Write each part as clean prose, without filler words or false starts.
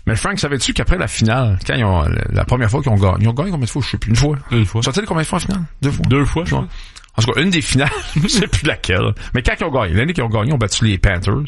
Mais Frank, savais-tu qu'après la finale, quand la première fois qu'ils ont gagné combien de fois? Je sais plus, une fois. Sont-ils combien de fois en finale? 2 fois. 2 fois, je crois. En tout cas, une des finales, je sais plus laquelle. Mais quand ils ont gagné, l'année qu'ils ont gagné, ils ont battu les Panthers.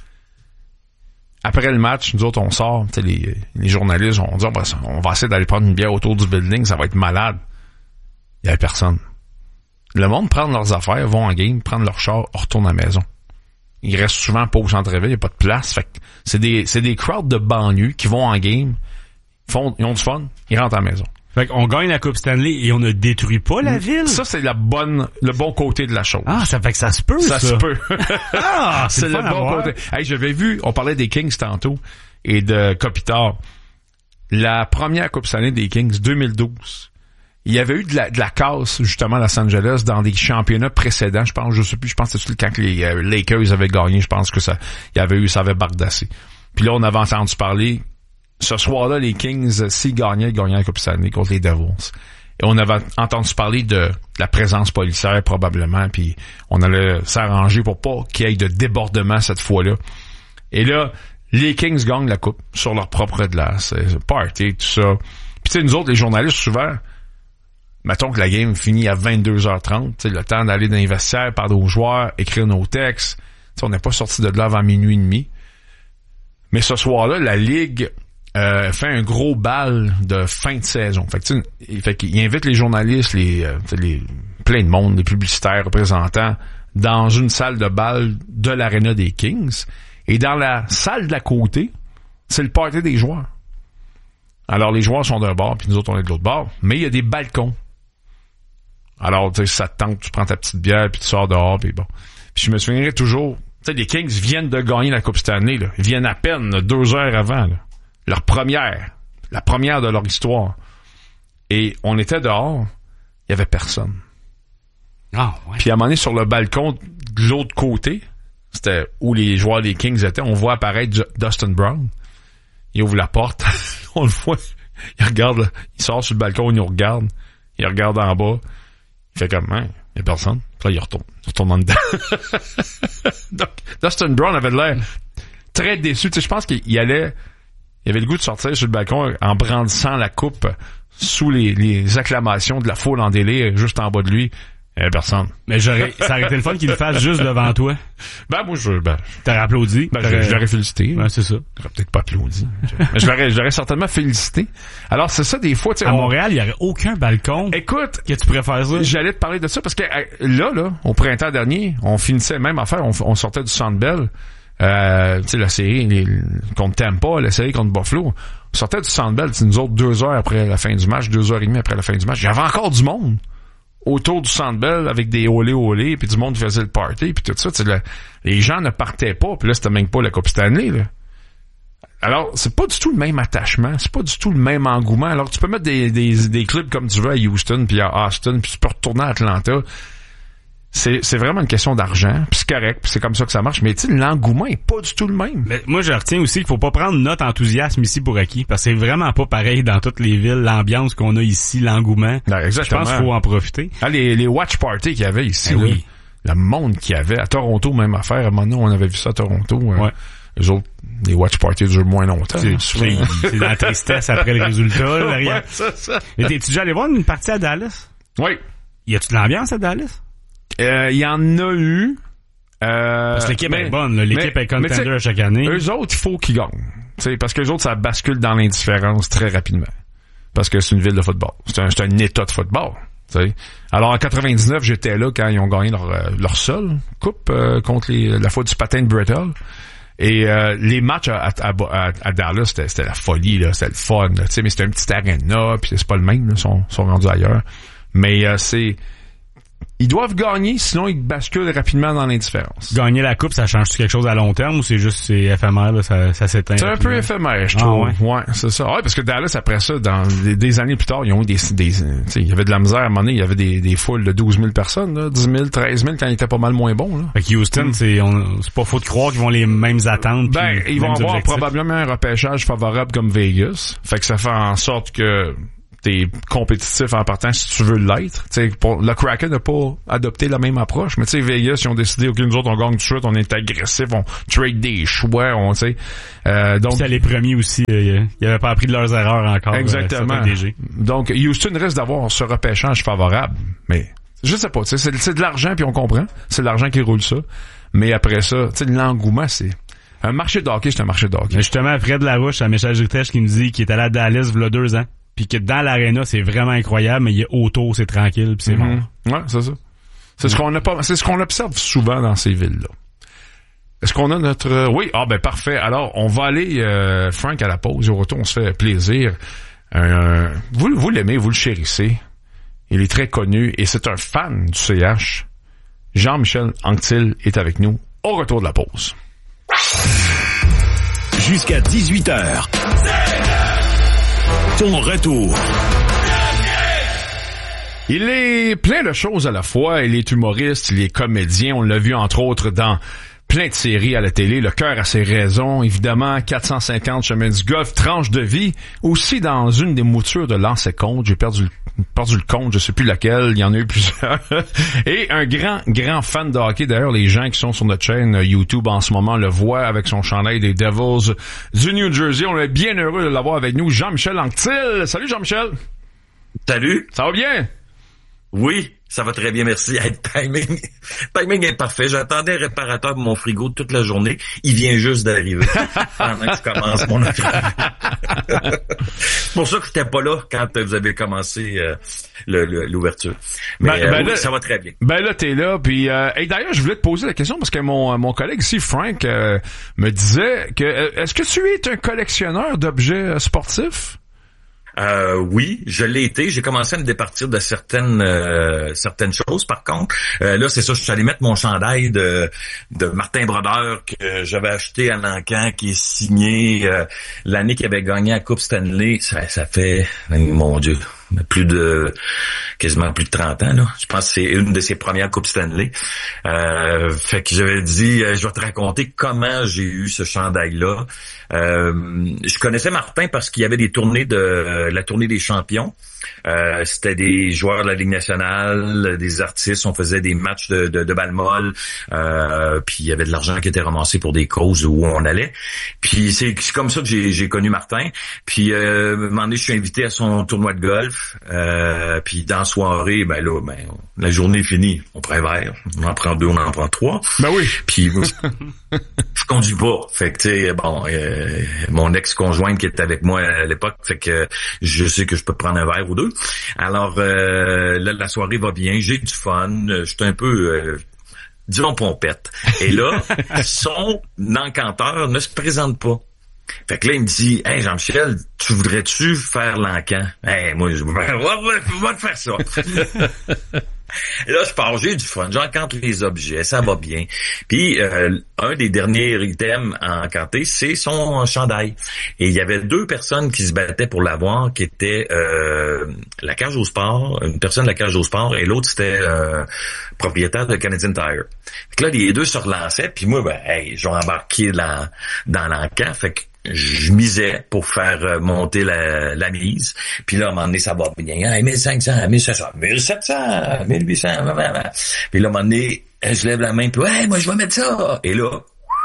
Après le match, nous autres, on sort, les journalistes, on dit, on va essayer d'aller prendre une bière autour du building, ça va être malade. Il y avait personne. Le monde prend leurs affaires, vont en game, prennent leur char, retournent à la maison. Ils restent souvent pas au centre-ville, il n'y a pas de place. Fait que c'est des crowds de banlieue qui vont en game, ils ont du fun, ils rentrent à la maison. Fait qu'on gagne la Coupe Stanley et on ne détruit pas la ville. Ça, c'est le bon côté de la chose. Ah, ça fait que ça se peut, ça. Ça se peut. Ah, c'est le bon côté. Hey, j'avais vu, on parlait des Kings tantôt et de Kopitar. La première Coupe Stanley des Kings, 2012. Il y avait eu de la casse, justement, à Los Angeles, dans des championnats précédents. Je pense que c'était quand les Lakers avaient gagné, je pense que ça avait bardassé. Puis là, on avait entendu parler, ce soir-là, les Kings, s'ils gagnaient la Coupe Stanley contre les Devils. Et on avait entendu parler de la présence policière, probablement, puis on allait s'arranger pour pas qu'il y ait de débordement cette fois-là. Et là, les Kings gagnent la Coupe sur leur propre glace. Party, tout ça. Puis tu sais, nous autres, les journalistes, souvent, mettons que la game finit à 22h30, le temps d'aller dans les vestiaires, parler aux joueurs, écrire nos textes. T'sais, on n'est pas sorti de là avant minuit et demi. Mais ce soir-là, la Ligue fait un gros bal de fin de saison. Fait qu'il invite les journalistes, plein de monde, les publicitaires, représentants, dans une salle de bal de l'aréna des Kings. Et dans la salle d'à côté, c'est le party des joueurs. Alors, les joueurs sont d'un bord, puis nous autres, on est de l'autre bord. Mais il y a des balcons. Alors, tu sais, ça te tente, tu prends ta petite bière, puis tu sors dehors, puis bon. Puis je me souviendrai toujours, tu sais, les Kings viennent de gagner la Coupe Stanley, là. Ils viennent à peine, là, 2 heures avant, là. La première de leur histoire. Et on était dehors, il y avait personne. Ah, ouais. Puis à un moment donné, sur le balcon de l'autre côté, c'était où les joueurs des Kings étaient, on voit apparaître Dustin Brown. Il ouvre la porte, on le voit, il regarde, là, il sort sur le balcon, il nous regarde, il regarde en bas, il fait comme, il y a personne. Puis là, il retourne en dedans. Donc, Dustin Brown avait l'air très déçu. Tu sais, je pense qu'il avait le goût de sortir sur le balcon en brandissant la coupe sous les acclamations de la foule en délire juste en bas de lui. Il y avait personne. Mais ça aurait été le fun qu'il le fasse juste devant toi. T'aurais applaudi. Je l'aurais félicité. Ben, c'est ça. J'aurais peut-être pas applaudi. Mais je l'aurais certainement félicité. Alors, c'est ça, des fois, tu sais. À Montréal, il y aurait aucun balcon. Écoute. Que tu pourrais faire ça. J'allais te parler de ça parce que, là, au printemps dernier, on finissait même affaire, on sortait du Centre Bell. Tu sais, la série contre Tampa, la série contre Buffalo. On sortait du Centre Bell, nous autres, 2 heures après la fin du match, 2h30 après la fin du match. Il y avait encore du monde autour du Centre Bell avec des olé, puis du monde qui faisait le party, puis tout ça. Les gens ne partaient pas, puis là, c'était même pas la Coupe Stanley, là. Alors, c'est pas du tout le même attachement, c'est pas du tout le même engouement. Alors, tu peux mettre des clubs comme tu veux à Houston, puis à Austin, puis tu peux retourner à Atlanta. C'est vraiment une question d'argent, puis c'est correct, puis c'est comme ça que ça marche, mais tu sais, l'engouement est pas du tout le même. Mais moi, je retiens aussi qu'il faut pas prendre notre enthousiasme ici pour acquis, parce que c'est vraiment pas pareil dans toutes les villes, l'ambiance qu'on a ici, l'engouement. Non, exactement. Je pense qu'il faut en profiter. Ah, les watch parties qu'il y avait ici, oui. Le monde qu'il y avait, à Toronto, même affaire, à un moment donné, on avait vu ça à Toronto. Ouais. Les autres, les watch parties durent moins longtemps. C'est la tristesse après le résultat, là, ouais, c'est ça. Mais t'es-tu déjà allé voir une partie à Dallas? Oui. Y a-tu de l'ambiance à Dallas? Il y en a eu. Parce que l'équipe est bonne, là. L'équipe est contender à chaque année. Eux autres, il faut qu'ils gagnent. T'sais, parce que eux autres, ça bascule dans l'indifférence très rapidement. Parce que c'est une ville de football. C'est un état de football. T'sais. Alors en 99, j'étais là quand ils ont gagné leur seule coupe contre la fois du patin de Brettel. Et les matchs à Dallas, c'était la folie, là, c'était le fun. Là, mais c'était un petit arena, puis c'est pas le même, là, sont rendus ailleurs. Mais ils doivent gagner, sinon ils basculent rapidement dans l'indifférence. Gagner la coupe, ça change-tu quelque chose à long terme ou c'est juste éphémère, là, ça s'éteint? C'est un peu éphémère, je trouve. Ouais, c'est ça. Ouais, parce que Dallas, après ça, dans des années plus tard, ils ont eu il y avait de la misère à un moment donné, il y avait des foules de 12 000 personnes, là, 10 000, 13 000 quand ils étaient pas mal moins bons, là. Fait que Houston, c'est pas faux de croire qu'ils vont les mêmes attentes. Ils vont avoir probablement un repêchage favorable comme Vegas. Fait que ça fait en sorte que t'es compétitif en partant si tu veux l'être. Tu sais, le Kraken n'a pas adopté la même approche, mais tu sais, Vegas, ils ont décidé, ok, nous autres, on gagne tout de suite, on est agressif, on trade des choix, on, tu sais. Donc. C'était les premiers aussi, ils avaient pas appris de leurs erreurs encore. Exactement. Donc, Houston reste d'avoir ce repêchage favorable, mais je sais pas, tu sais, c'est de l'argent puis on comprend, c'est de l'argent qui roule ça, mais après ça, tu sais, l'engouement, c'est un marché de hockey, c'est un marché de hockey. Mais justement, Fred Larouche, à Michel Jutèche, qui nous dit qu'il est allé à Dallas il y a 2 ans, puis que dans l'aréna, c'est vraiment incroyable, mais il est autour, c'est tranquille, puis c'est bon. Ouais, c'est ça. C'est ce qu'on observe souvent dans ces villes-là. Est-ce qu'on a notre... Oui, ben parfait. Alors, on va aller, Frank, à la pause. Au retour, on se fait plaisir. Vous l'aimez, vous le chérissez. Il est très connu et c'est un fan du CH. Jean-Michel Anctil est avec nous au retour de la pause. Jusqu'à 18h. Ton retour. Il est plein de choses à la fois. Il est humoriste, il est comédien. On l'a vu entre autres dans plein de séries à la télé. Le cœur a ses raisons. Évidemment, 450 chemin du golf, tranche de vie. Aussi dans une des moutures de Lancet Compte. J'ai perdu le compte, je sais plus laquelle. Il y en a eu plusieurs. Et un grand fan de hockey. D'ailleurs, les gens qui sont sur notre chaîne YouTube en ce moment le voient avec son chandail des Devils du New Jersey. On est bien heureux de l'avoir avec nous. Jean-Michel Anctil. Salut Jean-Michel. Salut. Ça va bien? Oui, ça va très bien, merci. Hey, timing est parfait. J'attendais un réparateur pour mon frigo toute la journée. Il vient juste d'arriver pendant que je commence mon affaire. C'est pour ça que j'étais pas là quand vous avez commencé l'ouverture. Mais oui, là, ça va très bien. Ben là, t'es là. Puis d'ailleurs, je voulais te poser la question parce que mon collègue ici, Frank, me disait que est-ce que tu es un collectionneur d'objets sportifs? Oui, je l'ai été. J'ai commencé à me départir de certaines choses. Par contre, là, c'est ça. Je suis allé mettre mon chandail de Martin Brodeur que j'avais acheté à Lancan, qui est signé l'année qu'il avait gagné la Coupe Stanley. Ça fait, mon Dieu, quasiment plus de 30 ans, là. Je pense que c'est une de ses premières Coupes Stanley. Fait que j'avais dit, je vais te raconter comment j'ai eu ce chandail-là. Je connaissais Martin parce qu'il y avait des tournées la tournée des champions. C'était des joueurs de la Ligue nationale, des artistes, on faisait des matchs de balle molle, puis il y avait de l'argent qui était ramassé pour des causes où on allait. Puis c'est comme ça que j'ai connu Martin. Puis à un moment donné, je suis invité à son tournoi de golf. Puis dans la soirée, la journée est finie. On prend un verre, on en prend 2, on en prend 3. Ben oui. Puis je conduis pas. Fait que tu sais, mon ex-conjointe qui était avec moi à l'époque, fait que je sais que je peux prendre un verre ou 2. Alors là, la soirée va bien, j'ai du fun, je suis un peu disons pompette. Et là, son encanteur ne se présente pas. Fait que là, il me dit, hey Jean-Michel, tu voudrais-tu faire l'encan? Hey, moi, je vais te faire ça. Et là, je pars, j'ai du fun, j'encante les objets, ça va bien. Puis, un des derniers items à encanter, c'est son chandail. Et il y avait 2 personnes qui se battaient pour l'avoir, qui étaient la cage au sport, une personne de la cage au sport, et l'autre, c'était propriétaire de Canadian Tire. Fait que là, les 2 se relançaient, puis moi, je vais embarquer dans l'encan, fait que je misais pour faire monter la mise. Puis là, à un moment donné, ça va bien. Hey, 1500, 1600, 1700, 1800. Puis là, à un moment donné, je lève la main, puis hey, moi, je vais mettre ça. Et là,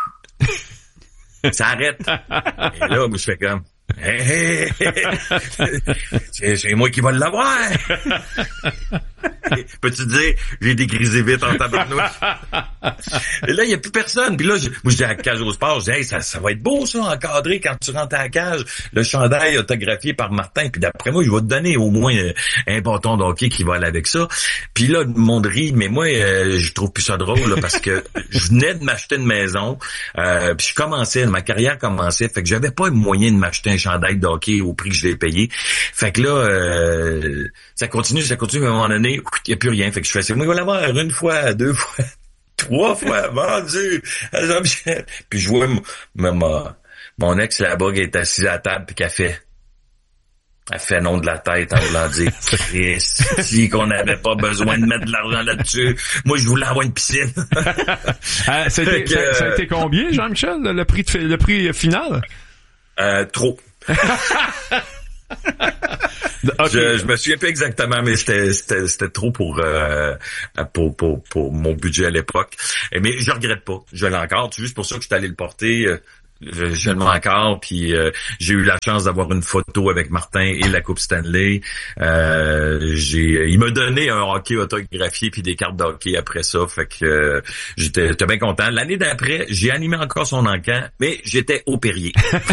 ça arrête. Et là, moi, je fais comme, hey, c'est moi qui vais l'avoir. Peux-tu dire, j'ai dégrisé vite en tabarnouche. Et là, il n'y a plus personne. Puis là, moi, je dis à la cage au sport, je dis, hey, ça va être beau, ça, encadré quand tu rentres à la cage. Le chandail autographié par Martin. Puis d'après moi, il va te donner au moins un bâton de hockey qui va aller avec ça. Puis là, le monde rit, mais moi, je trouve plus ça drôle, là, parce que je venais de m'acheter une maison. Puis je commençais, ma carrière commençait. Fait que j'avais pas le moyen de m'acheter un chandail de hockey au prix que je l'ai payé. Fait que là, ça continue, à un moment donné, il n'y a plus rien. Fait que je fais, c'est moi, il va l'avoir 1 fois, 2 fois, 3 fois, vendu. Puis je vois mon ex là-bas qui est assise à la table puis qu'elle fait non de la tête en voulant dire si qu'on n'avait pas besoin de mettre de l'argent là-dessus. Moi, je voulais avoir une piscine. Ça a été combien, Jean-Michel, le prix final? Trop. Okay. Je me souviens pas exactement, mais c'était trop pour mon budget à l'époque. Mais je regrette pas. Je l'ai encore. C'est juste pour ça que je suis allé le porter. Je le mets encore, puis j'ai eu la chance d'avoir une photo avec Martin et la Coupe Stanley. Il m'a donné un hockey autographié puis des cartes de hockey après ça, fait que j'étais bien content. L'année d'après, j'ai animé encore son encamp, mais j'étais au Perrier.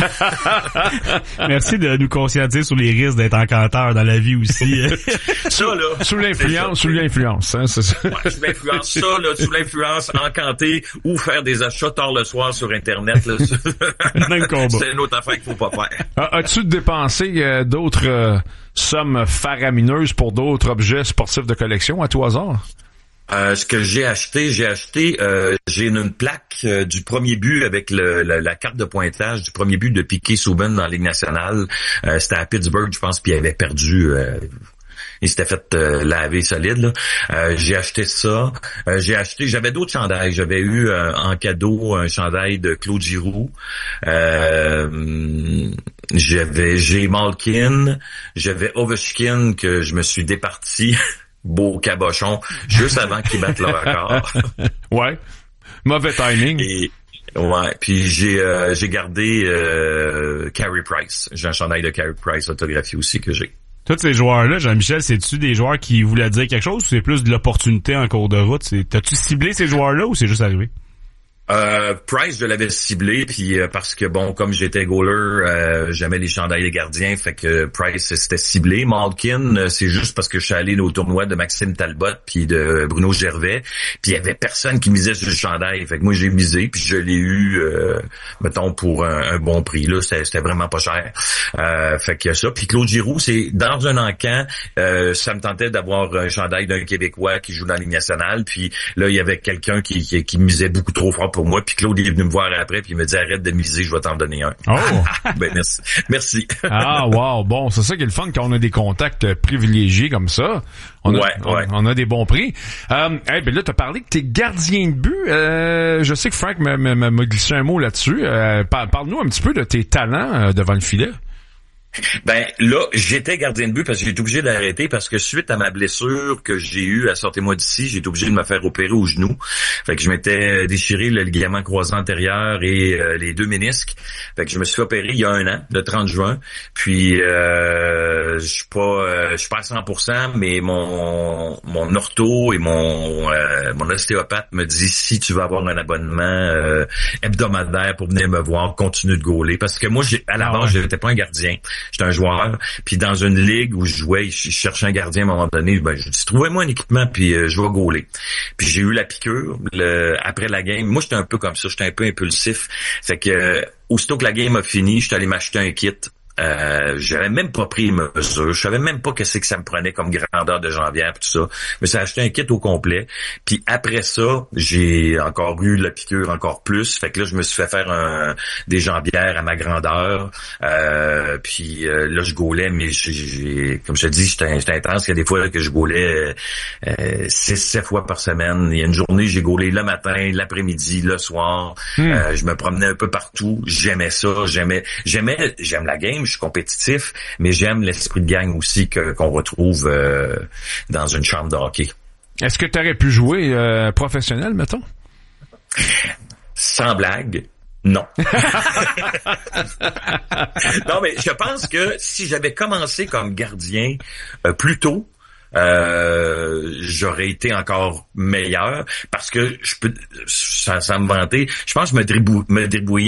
Merci de nous conscientiser sur les risques d'être encanteur dans la vie aussi. Ça là, sous l'influence, hein, c'est ça. Ouais, sous l'influence, ça là, sous l'influence, encanter ou faire des achats tard le soir sur Internet là. Même combat. C'est une autre affaire qu'il faut pas faire. As-tu dépensé d'autres sommes faramineuses pour d'autres objets sportifs de collection à tout hasard? Ce que j'ai acheté, j'ai une plaque du premier but avec la carte de pointage du premier but de Piquet Souben dans la Ligue nationale. C'était à Pittsburgh, je pense, puis il avait perdu. Il s'était fait laver solide, là. J'ai acheté ça. J'avais d'autres chandails. J'avais eu en cadeau un chandail de Claude Giroux. J'ai Malkin. J'avais Ovechkin que je me suis départi. Beau cabochon, juste avant qu'il batte le record. Ouais. Mauvais timing. Et ouais, puis j'ai gardé Carey Price. J'ai un chandail de Carey Price autographié aussi que j'ai. Tous ces joueurs-là, Jean-Michel, c'est-tu des joueurs qui voulaient dire quelque chose ou c'est plus de l'opportunité en cours de route? T'as-tu ciblé ces joueurs-là ou c'est juste arrivé? Price, je l'avais ciblé, puis parce que bon, comme j'étais goaler, j'aimais les chandails des gardiens, fait que Price c'était ciblé. Malkin, c'est juste parce que je suis allé au tournoi de Maxime Talbot puis de Bruno Gervais, puis il y avait personne qui misait sur le chandail, fait que moi j'ai misé, puis je l'ai eu, mettons pour un bon prix là, c'était vraiment pas cher. Fait que ça, puis Claude Giroux, c'est dans un encan, ça me tentait d'avoir un chandail d'un Québécois qui joue dans la Ligue nationale, puis là il y avait quelqu'un qui misait beaucoup trop fort pour moi, puis Claude est venu me voir après puis il me dit arrête de miser, je vais t'en donner un. Oh. Ben merci. Ah wow, bon, c'est ça qui est le fun quand on a des contacts privilégiés comme ça. On a des bons prix. Ben là t'as parlé que t'es gardien de but. Je sais que Frank m'a glissé un mot là-dessus. Parle-nous un petit peu de tes talents devant le filet. Ben là, j'étais gardien de but parce que j'ai été obligé d'arrêter parce que suite à ma blessure que j'ai eue à Sortez-moi d'ici, j'ai été obligé de me faire opérer au genou. Fait que je m'étais déchiré le ligament croisé antérieur et les deux ménisques. Fait que je me suis fait opérer il y a 1 an, le 30 juin. Puis je suis pas à 100%, mais mon ortho et mon ostéopathe me dit si tu veux avoir un abonnement hebdomadaire pour venir me voir, continue de gauler parce que moi à la base, j'étais pas un gardien. J'étais un joueur, puis dans une ligue où je jouais, je cherchais un gardien à un moment donné, ben je dis trouvez-moi un équipement puis je vais gauler. Puis j'ai eu la piqûre après la game. Moi j'étais un peu comme ça, j'étais un peu impulsif. Fait que aussitôt que la game a fini, j'étais allé m'acheter un kit. J'avais même pas pris mes mesures, je savais même pas qu'est-ce que ça me prenait comme grandeur de jambière pis tout ça. Mais ça a acheté un kit au complet. Puis après ça, j'ai encore eu la piqûre encore plus. Fait que là, je me suis fait faire des jambières à ma grandeur. Puis là, je gaulais, mais comme je te dis, j'étais intense. Il y a des fois là, que je gaulais 6-7 fois par semaine. Il y a une journée, j'ai gaulé le matin, l'après-midi, le soir. Je me promenais un peu partout. J'aimais ça. J'aime la game. Je suis compétitif, mais j'aime l'esprit de gang aussi qu'on retrouve dans une chambre de hockey. Est-ce que tu aurais pu jouer professionnel, mettons? Sans blague, non. Non, mais je pense que si j'avais commencé comme gardien plus tôt, j'aurais été encore meilleur parce que sans me vanter, je pense que je me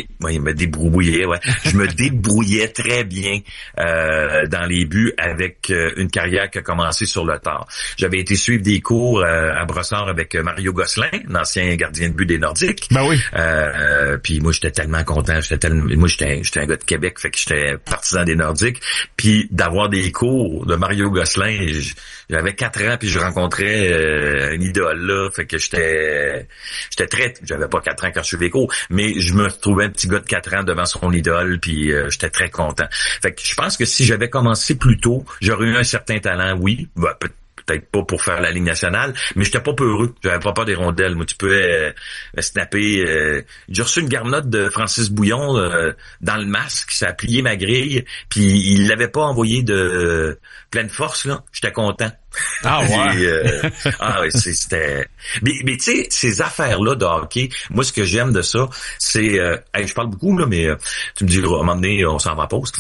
débrouillais très bien dans les buts avec une carrière qui a commencé sur le tard. J'avais été suivre des cours à Brossard avec Mario Gosselin, l'ancien gardien de but des Nordiques. Ben oui. Puis moi j'étais tellement content, moi j'étais un gars de Québec, fait que j'étais partisan des Nordiques, puis d'avoir des cours de Mario Gosselin, j'avais 4 ans puis je rencontrais une idole là, fait que j'avais pas 4 ans quand je suis les cours, mais je me retrouvais un petit gars de 4 ans devant son idole puis j'étais très content. Fait que je pense que si j'avais commencé plus tôt, j'aurais eu un certain talent, oui, peut-être peut-être pas pour faire la Ligue nationale, mais j'étais pas peureux. J'avais pas peur des rondelles. Moi, tu peux snapper. J'ai reçu une garnotte de Francis Bouillon dans le masque. Ça a plié ma grille. Puis il l'avait pas envoyé de pleine force, là. J'étais content. Ah ouais. Ouais, c'était. Mais tu sais, ces affaires-là de hockey, moi ce que j'aime de ça, c'est, je parle beaucoup là, mais tu me dis, à un moment donné, on s'en va à pause.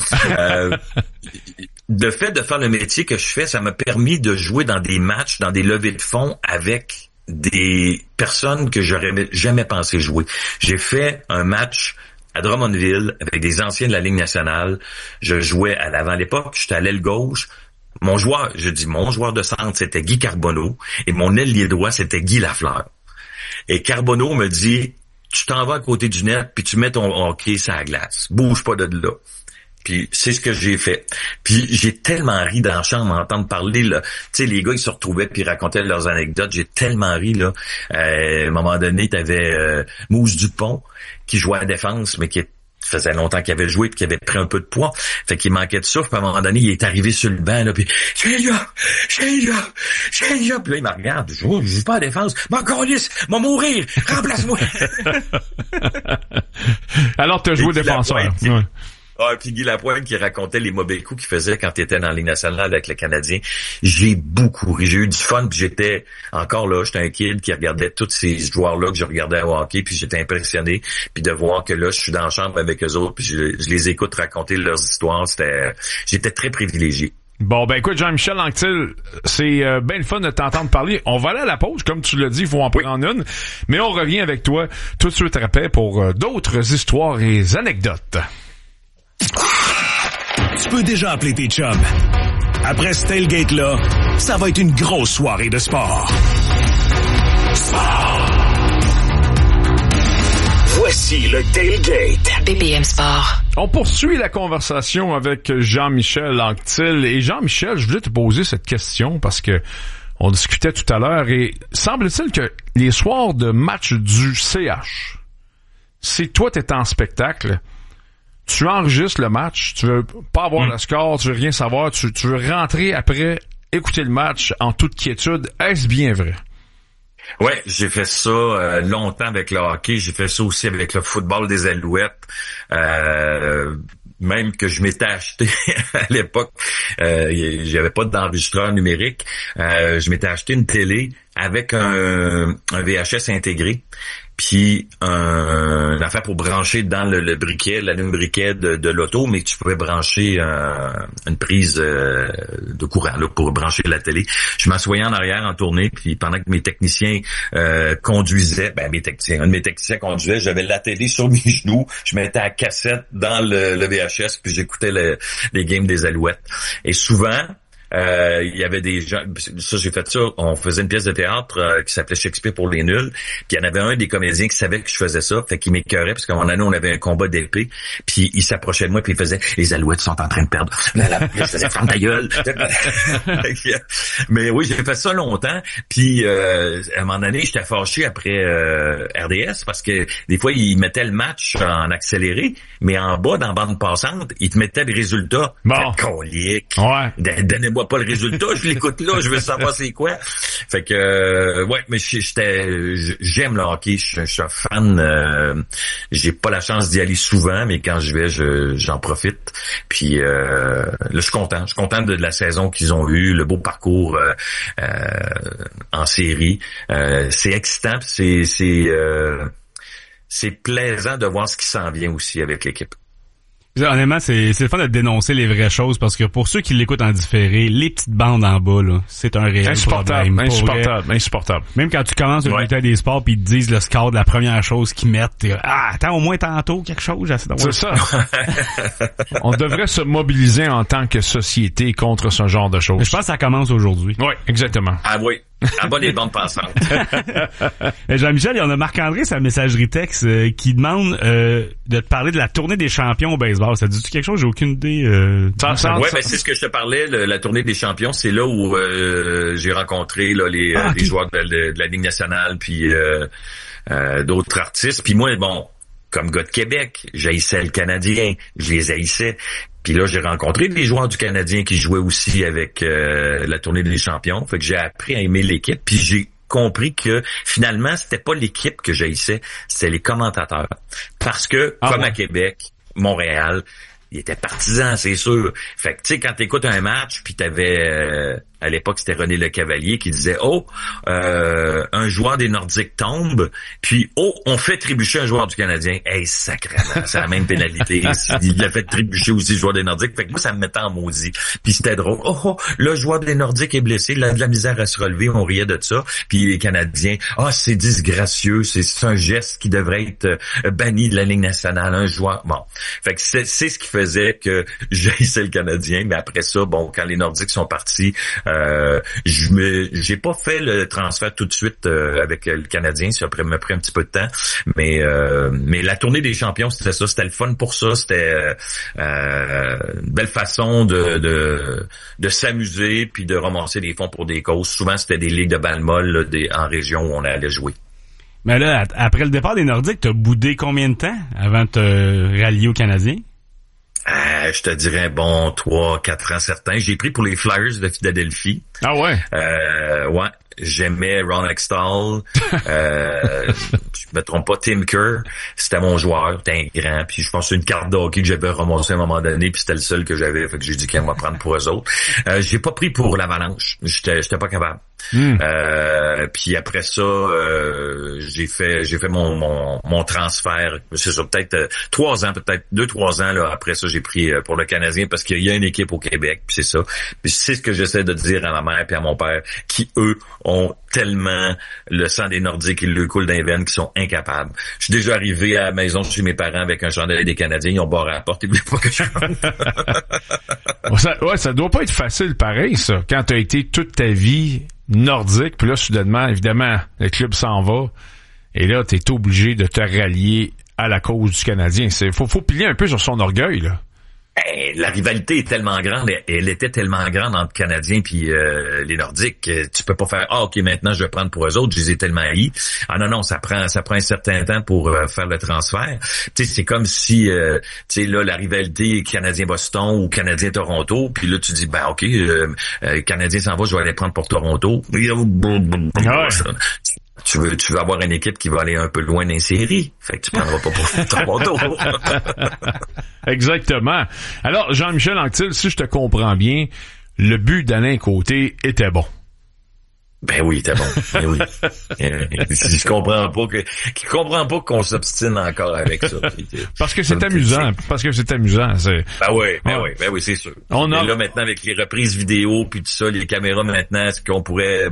Le fait de faire le métier que je fais, ça m'a permis de jouer dans des matchs, dans des levées de fonds avec des personnes que j'aurais jamais pensé jouer. J'ai fait un match à Drummondville avec des anciens de la Ligue nationale. Je jouais à l'avant à l'époque, j'étais à l'aile gauche. Mon joueur de centre, c'était Guy Carbonneau, et mon ailier droit, c'était Guy Lafleur. Et Carbonneau me dit, tu t'en vas à côté du net, puis tu mets ton hockey sur la glace. Bouge pas de là. Puis c'est ce que j'ai fait. Puis j'ai tellement ri dans la chambre à entendre parler, là. Tu sais, les gars, ils se retrouvaient puis ils racontaient leurs anecdotes. J'ai tellement ri, là. À un moment donné, t'avais Mousse Dupont qui jouait à la défense, mais qui faisait longtemps qu'il avait joué puis qu'il avait pris un peu de poids. Fait qu'il manquait de souffle. Puis à un moment donné, il est arrivé sur le banc, là, puis j'ai là. Puis là, il me regarde. Je joue pas à la défense. Mon câlisse, m'a mourir. Remplace-moi. Alors, t'as joué défenseur. Ouais. Ah, puis Guy Lapointe qui racontait les mauvais coups qu'il faisait quand il était dans la Ligue nationale avec le Canadien. J'ai beaucoup ri. J'ai eu du fun, puis j'étais un kid qui regardait tous ces joueurs-là que je regardais au hockey, puis j'étais impressionné. Puis de voir que là, je suis dans la chambre avec eux autres, puis je les écoute raconter leurs histoires. J'étais très privilégié. Bon, ben écoute, Jean-Michel Anctil, c'est bien le fun de t'entendre parler. On va aller à la pause, comme tu l'as dit, il faut en prendre une. Mais on revient avec toi tout de suite après pour d'autres histoires et anecdotes. Tu peux déjà appeler tes chums. Après ce tailgate-là, ça va être une grosse soirée de sport. Voici le tailgate. BPM Sport. On poursuit la conversation avec Jean-Michel Anctil. Et Jean-Michel, je voulais te poser cette question parce que on discutait tout à l'heure et semble-t-il que les soirs de match du CH, si toi t'es en spectacle, tu enregistres le match, tu veux pas avoir le score, tu veux rien savoir, tu veux rentrer après, écouter le match en toute quiétude. Est-ce bien vrai? Ouais, j'ai fait ça longtemps avec le hockey, j'ai fait ça aussi avec le football des Alouettes. Même que je m'étais acheté à l'époque, j'avais pas d'enregistreur numérique, je m'étais acheté une télé avec un VHS intégré. Puis une affaire pour brancher dans le briquet, l'allume-briquet de l'auto, mais tu pouvais brancher une prise de courant là, pour brancher la télé. Je m'assoyais en arrière en tournée, puis pendant que mes techniciens conduisaient, un de mes techniciens conduisait, j'avais la télé sur mes genoux, je mettais la cassette dans le VHS, puis j'écoutais les games des Alouettes. Et souvent, il y avait des gens, ça j'ai fait ça, on faisait une pièce de théâtre qui s'appelait Shakespeare pour les nuls, puis il y en avait un des comédiens qui savait que je faisais ça, fait qu'il m'écœurait parce qu'à un moment donné on avait un combat d'épée, puis il s'approchait de moi puis il faisait les Alouettes sont en train de perdre. Je faisais ferme ta gueule. Mais oui, j'ai fait ça longtemps, puis à un moment donné j'étais fâché après RDS parce que des fois ils mettaient le match en accéléré, mais en bas dans la bande passante, ils te mettaient le résultat. Bon. Colique. Ouais. Donnez-moi pas le résultat, je l'écoute là, je veux savoir c'est quoi. Fait que ouais, mais j'aime le hockey, je suis un fan. J'ai pas la chance d'y aller souvent, mais quand je vais, j'en profite. Puis là, je suis content de la saison qu'ils ont eue, le beau parcours en série. C'est excitant, c'est plaisant de voir ce qui s'en vient aussi avec l'équipe. Honnêtement, c'est le fun de dénoncer les vraies choses parce que pour ceux qui l'écoutent en différé, les petites bandes en bas, là, c'est un réel problème. Insupportable. Même quand tu commences le bulletin des sports pis ils te disent le score de la première chose qu'ils mettent, attends au moins tantôt quelque chose. C'est ça. On devrait se mobiliser en tant que société contre ce genre de choses. Je pense que ça commence aujourd'hui. Oui, exactement. Ah oui. À bas les bandes passantes. Jean-Michel, il y en a Marc-André, sa messagerie texte, qui demande de te parler de la tournée des champions au baseball. Ça dit-tu quelque chose? J'ai aucune idée. Ouais, c'est ce que je te parlais, la tournée des champions. C'est là où j'ai rencontré là, les joueurs de la Ligue nationale puis d'autres artistes. Puis moi, bon, comme gars de Québec, j'haïssais le Canadien, je les haïssais. Puis là, j'ai rencontré des joueurs du Canadien qui jouaient aussi avec la tournée des champions. Fait que j'ai appris à aimer l'équipe, puis j'ai compris que finalement, c'était pas l'équipe que j'haïssais, c'était les commentateurs. Parce que, comme à Québec, Montréal, il était partisan, c'est sûr. Fait que, tu sais, quand t'écoutes un match, puis t'avais... à l'époque, c'était René Lecavalier qui disait un joueur des Nordiques tombe, puis on fait trébucher un joueur du Canadien. Hey, sacrément, c'est la même pénalité. Il a fait trébucher aussi le joueur des Nordiques. Fait que moi, ça me mettait en maudit. Puis c'était drôle. Le joueur des Nordiques est blessé, il a de la misère à se relever, on riait de ça. Puis les Canadiens, c'est disgracieux, c'est un geste qui devrait être banni de la Ligue nationale, un joueur. Bon. Fait que c'est ce qui faisait que j'haïssais le Canadien, mais après ça, bon, quand les Nordiques sont partis, j'ai pas fait le transfert tout de suite avec le Canadien, ça m'a pris un petit peu de temps, mais la tournée des champions, c'était ça, c'était le fun pour ça, c'était une belle façon de s'amuser puis de ramasser des fonds pour des causes. Souvent, c'était des ligues de balle molle en région où on allait jouer. Mais là, après le départ des Nordiques, t'as boudé combien de temps avant de te rallier aux Canadiens? Je te dirais, 3-4 ans certains. J'ai pris pour les Flyers de Philadelphie. Ah ouais? Ouais. J'aimais Ron Hextall. Je me trompe pas, Tim Kerr. C'était mon joueur. C'était un grand. Puis je pense que c'est une carte de hockey que j'avais ramassée à un moment donné. Puis c'était le seul que j'avais. Fait que j'ai dit qu'on va prendre pour eux autres. J'ai pas pris pour l'Avalanche. J'étais pas capable. Puis après ça, j'ai fait mon transfert. C'est ça, peut-être 3 ans, peut-être 2-3 ans là. Après ça, j'ai pris pour le Canadien parce qu'il y a une équipe au Québec. Puis c'est ça. Puis c'est ce que j'essaie de dire à ma mère et à mon père, qui eux ont tellement le sang des Nordiques, ils le coulent dans les veines, qui sont incapables. Je suis déjà arrivé à la maison chez mes parents avec un chandail des Canadiens, ils ont barré à la porte, ils voulaient pas que je ça doit pas être facile pareil, ça. Quand t'as été toute ta vie nordique, puis là, soudainement, évidemment, le club s'en va, et là, t'es obligé de te rallier à la cause du Canadien. Faut plier un peu sur son orgueil, là. La rivalité est tellement grande, elle était tellement grande entre Canadiens puis les Nordiques, tu peux pas faire OK, maintenant je vais prendre pour eux autres, je les ai tellement haïs. Ah non, ça prend un certain temps pour faire le transfert. Tu sais, c'est comme si tu sais là la rivalité Canadien-Boston ou Canadien-Toronto, puis là tu dis OK, Canadien s'en va, je vais aller prendre pour Toronto. Tu veux avoir une équipe qui va aller un peu loin dans les séries. Fait que tu prendras pas pour Toronto. Exactement. Alors, Jean-Michel Anctil, si je te comprends bien, le but d'Alain Côté était bon. Ben oui, il était bon. Ben oui. Je comprends pas qu'on s'obstine encore avec ça. Parce que c'est amusant. Ben oui, c'est sûr. Et là, maintenant, avec les reprises vidéo puis tout ça, les caméras maintenant, est-ce qu'on pourrait,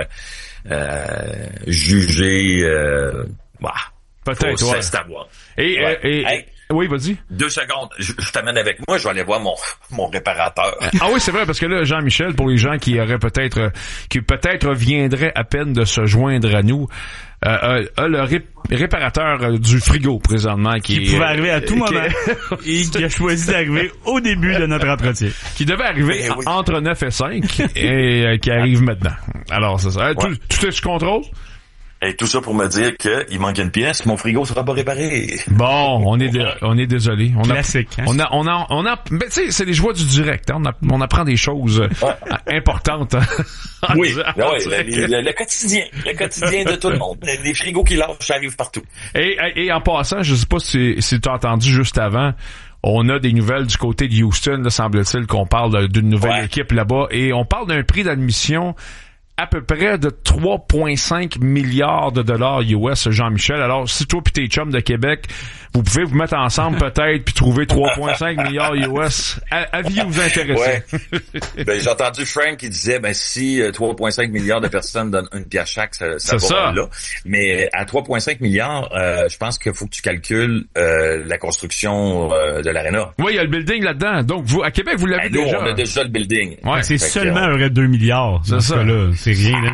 juger, peut-être, ouais. C'est à voir. Hey, oui, vas-y. 2 secondes. Je t'amène avec moi, je vais aller voir mon réparateur. Ah oui, c'est vrai, parce que là, Jean-Michel, pour les gens qui peut-être viendraient à peine de se joindre à nous, a le réparateur du frigo présentement qui pouvait arriver à tout moment et qui a choisi d'arriver au début de notre entretien. Qui devait arriver entre 9 et 5 et qui arrive maintenant. Alors, c'est ça. Ouais. Tout est sous contrôle? Et tout ça pour me dire qu'il manque une pièce, mon frigo sera pas réparé. Bon, on est désolé. Classique. Mais tu sais, c'est les joies du direct. Hein? On apprend des choses importantes. Oui, le quotidien de tout le monde. Les frigos qui lâchent, ça arrive partout. Et en passant, je sais pas si tu as entendu juste avant, on a des nouvelles du côté de Houston, là, semble-t-il qu'on parle d'une nouvelle équipe là-bas, et on parle d'un prix d'admission à peu près de 3,5 milliards de dollars US, Jean-Michel. Alors, si toi pis tes chums de Québec, vous pouvez vous mettre ensemble peut-être puis trouver 3,5 milliards US, aviez-vous intéressé? Ouais. J'ai entendu Frank qui disait, si 3,5 milliards de personnes donnent une pièce chaque, ça va là. Mais à 3,5 milliards, je pense qu'il faut que tu calcules la construction de l'aréna. Oui, il y a le building là-dedans. Donc, vous, à Québec, vous l'avez déjà. On a déjà le building. Ouais, c'est seulement 2 milliards. C'est ça. Là, c'est rien, là.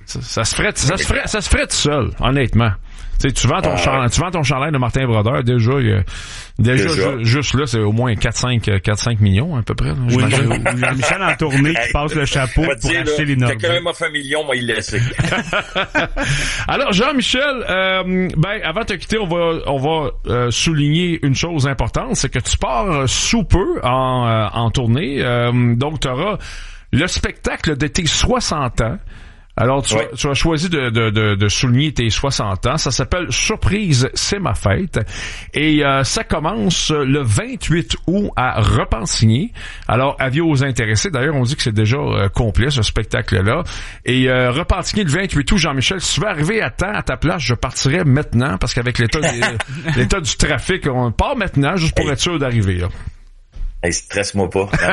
Ça se ferait tout seul, honnêtement. Tu sais, tu vends ton chandail de Martin Brodeur, déjà juste là, c'est au moins 4-5 millions, à peu près. Là, oui, Jean-Michel en tournée qui passe le chapeau pour acheter les Nordiques. Quelqu'un m'a fait 1 million, moi, il laisse. Alors, Jean-Michel, avant de te quitter, on va souligner une chose importante, c'est que tu pars sous peu en tournée. Donc, tu auras le spectacle de tes 60 ans. Alors, tu as choisi de souligner tes 60 ans. Ça s'appelle Surprise, c'est ma fête. Et ça commence le 28 août à Repentigny. Alors, avis aux intéressés. D'ailleurs, on dit que c'est déjà complet, ce spectacle-là. Et Repentigny, le 28 août, Jean-Michel, si tu veux arriver à temps à ta place, je partirais maintenant, parce qu'avec l'état du trafic, on part maintenant, juste pour être sûr d'arriver. Là. Hey, stresse-moi pas.